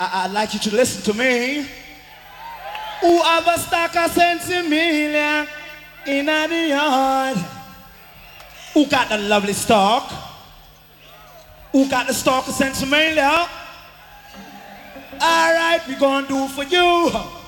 I'd like you to listen to me. Who have a stock of Sensimilia in the yard? Who got the lovely stock? Who got the stock of Sensimilia? All right, we gonna do for you.